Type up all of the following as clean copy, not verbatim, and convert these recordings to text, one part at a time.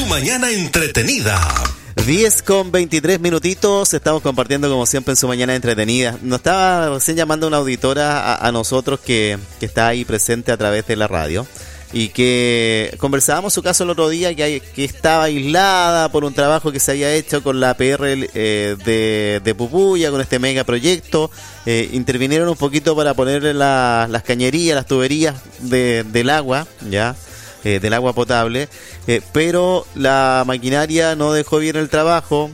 mañana entretenida. 10:23 estamos compartiendo como siempre en su mañana entretenida. Nos estaba recién llamando una auditora a nosotros que está ahí presente a través de la radio y que conversábamos su caso el otro día, que estaba aislada por un trabajo que se había hecho con la PR de Pupuya, con este megaproyecto. Intervinieron un poquito para ponerle las cañerías, las tuberías del agua, ya. Del agua potable, pero la maquinaria no dejó bien el trabajo,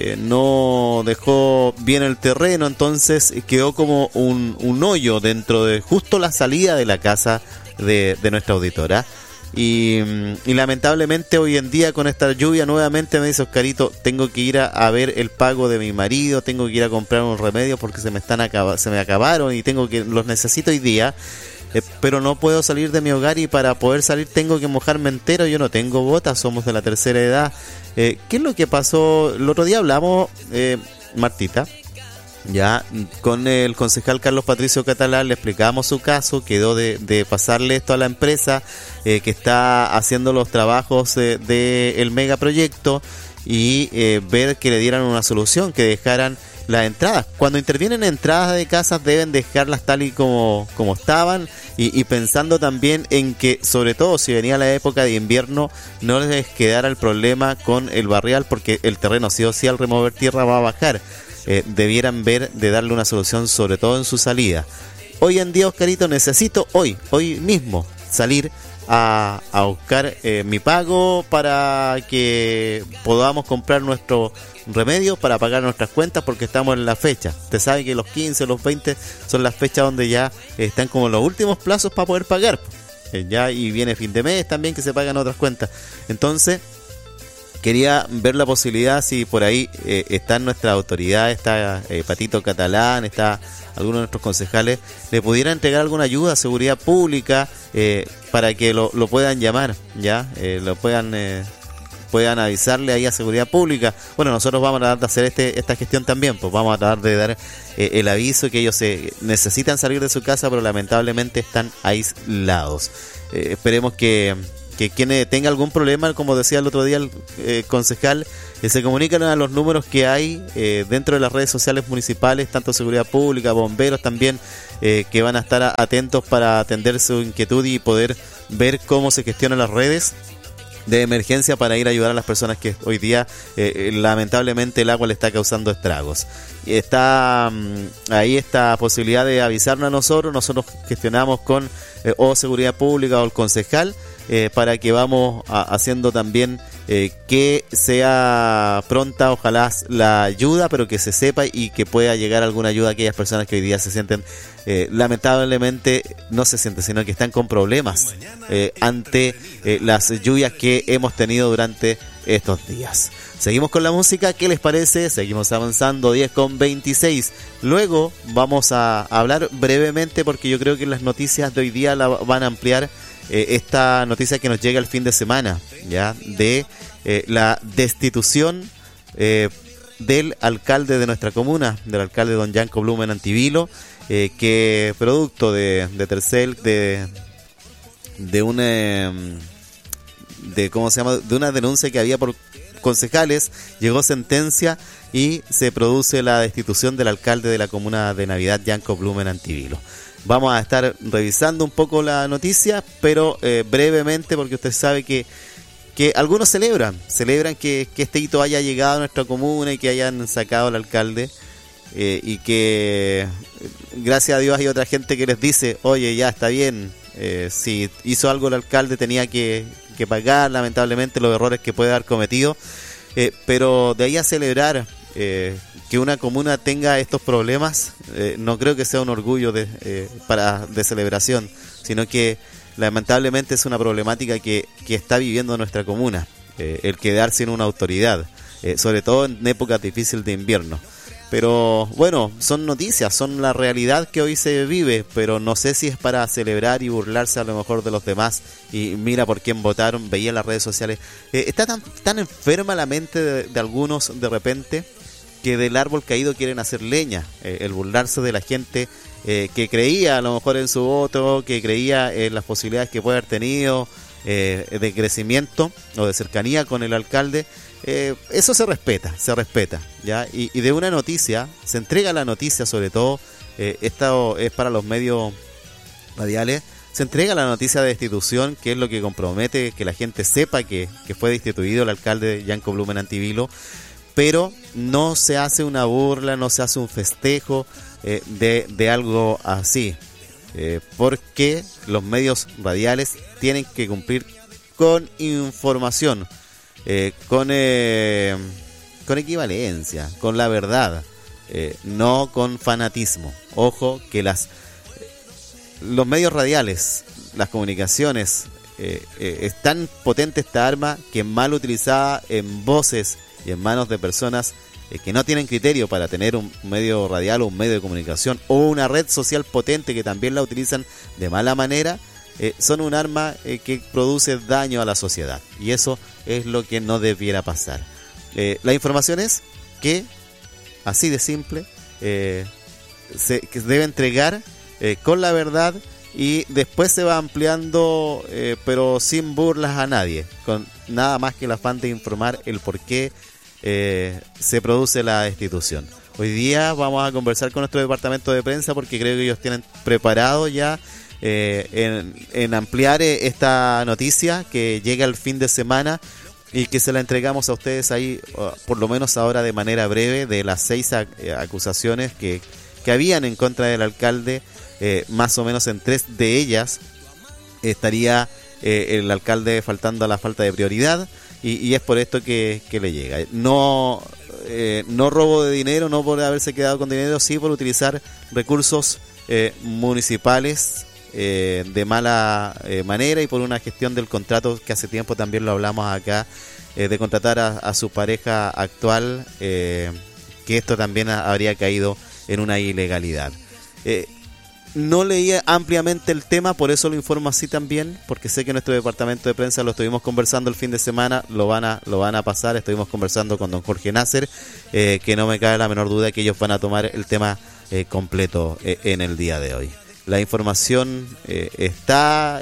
no dejó bien el terreno, entonces quedó como un hoyo dentro de justo la salida de la casa de nuestra auditora. Y lamentablemente hoy en día con esta lluvia nuevamente me dice Oscarito, tengo que ir a ver el pago de mi marido, tengo que ir a comprar unos remedios porque se me acabaron y los necesito hoy día. Pero no puedo salir de mi hogar y para poder salir tengo que mojarme entero. Yo no tengo botas, somos de la tercera edad. ¿Qué es lo que pasó? El otro día hablamos, Martita, ya con el concejal Carlos Patricio Catalán, le explicamos su caso, quedó de pasarle esto a la empresa que está haciendo los trabajos del megaproyecto y ver que le dieran una solución, que dejaran las entradas. Cuando intervienen entradas de casas deben dejarlas tal y como estaban y pensando también en que, sobre todo si venía la época de invierno, no les quedara el problema con el barrial, porque el terreno sí o sí al remover tierra va a bajar. Debieran ver de darle una solución, sobre todo en su salida. Hoy en día, Oscarito, necesito hoy mismo salir a buscar mi pago para que podamos comprar nuestro remedio para pagar nuestras cuentas, porque estamos en la fecha. Usted sabe que los 15, los 20 son las fechas donde ya están como los últimos plazos para poder pagar. Ya, y viene fin de mes también que se pagan otras cuentas. Entonces, quería ver la posibilidad si por ahí están nuestras autoridades, está Patito Catalán, está algunos de nuestros concejales, le pudiera entregar alguna ayuda a seguridad pública para que lo puedan llamar, ya, puedan avisarle ahí a seguridad pública. Bueno, nosotros vamos a tratar de hacer esta gestión también, pues vamos a tratar de dar el aviso que ellos necesitan salir de su casa, pero lamentablemente están aislados. Esperemos que quien tenga algún problema, como decía el otro día el concejal, se comunican a los números que hay dentro de las redes sociales municipales, tanto seguridad pública, bomberos también, que van a estar atentos para atender su inquietud y poder ver cómo se gestionan las redes de emergencia para ir a ayudar a las personas que hoy día lamentablemente el agua le está causando estragos. Y está ahí esta posibilidad de avisarnos a nosotros gestionamos con o seguridad pública o el concejal para que vamos haciendo también que sea pronta ojalá la ayuda, pero que se sepa y que pueda llegar alguna ayuda a aquellas personas que hoy día se sienten lamentablemente no se sienten, sino que están con problemas ante las lluvias que hemos tenido durante estos días. Seguimos con la música, ¿qué les parece? Seguimos avanzando, 10:26. Luego vamos a hablar brevemente, porque yo creo que las noticias de hoy día la van a ampliar esta noticia que nos llega el fin de semana, ya, de la destitución del alcalde de nuestra comuna, del alcalde don Yanko Blumen Antivilo, que producto de Tercel, de una denuncia que había por concejales, llegó sentencia y se produce la destitución del alcalde de la comuna de Navidad, Yanko Blumen Antivilo. Vamos a estar revisando un poco la noticia, pero brevemente, porque usted sabe que algunos celebran que este hito haya llegado a nuestra comuna y que hayan sacado al alcalde, y que gracias a Dios hay otra gente que les dice, oye, ya está bien, si hizo algo el alcalde tenía que pagar lamentablemente los errores que puede haber cometido, pero de ahí a celebrar que una comuna tenga estos problemas, no creo que sea un orgullo de celebración, sino que lamentablemente es una problemática que está viviendo nuestra comuna, el quedar sin una autoridad, sobre todo en épocas difíciles de invierno. Pero bueno, son noticias, son la realidad que hoy se vive, pero no sé si es para celebrar y burlarse a lo mejor de los demás. Y mira por quién votaron, veía en las redes sociales. Está tan enferma la mente de algunos de repente, que del árbol caído quieren hacer leña, el burlarse de la gente que creía a lo mejor en su voto, que creía en las posibilidades que puede haber tenido, de crecimiento o de cercanía con el alcalde, eso se respeta, ¿ya? Y de una noticia, se entrega la noticia, sobre todo, esto es para los medios radiales, se entrega la noticia de destitución, que es lo que compromete que la gente sepa que fue destituido el alcalde Yanko Blumen Antivilo, pero no se hace una burla, no se hace un festejo de algo así, porque los medios radiales tienen que cumplir con información, con equivalencia, con la verdad, no con fanatismo. Ojo que los medios radiales, las comunicaciones, es tan potente esta arma que mal utilizada en voces y en manos de personas que no tienen criterio para tener un medio radial o un medio de comunicación o una red social potente que también la utilizan de mala manera, son un arma que produce daño a la sociedad, y eso es lo que no debiera pasar. La información es que, así de simple, que se debe entregar con la verdad, y después se va ampliando, pero sin burlas a nadie, con nada más que el afán de informar el por qué se produce la destitución. Hoy día vamos a conversar con nuestro departamento de prensa, porque creo que ellos tienen preparado ya en ampliar esta noticia que llega el fin de semana, y que se la entregamos a ustedes ahí, por lo menos ahora de manera breve, de las 6 acusaciones que habían en contra del alcalde. Más o menos en 3 de ellas estaría el alcalde faltando a la falta de prioridad, y es por esto que le llega. No robo de dinero, no por haberse quedado con dinero, sí por utilizar recursos municipales de mala manera, y por una gestión del contrato que hace tiempo también lo hablamos acá, de contratar a su pareja actual, que esto también habría caído en una ilegalidad. No leía ampliamente el tema, por eso lo informo así también, porque sé que nuestro departamento de prensa lo estuvimos conversando el fin de semana, lo van a pasar. Estuvimos conversando con don Jorge Nasser, que no me cabe la menor duda que ellos van a tomar el tema completo en el día de hoy. La información es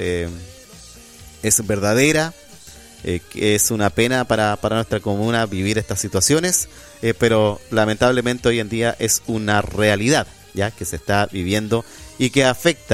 verdadera, es una pena para nuestra comuna vivir estas situaciones, pero lamentablemente hoy en día es una realidad ya que se está viviendo y que afecta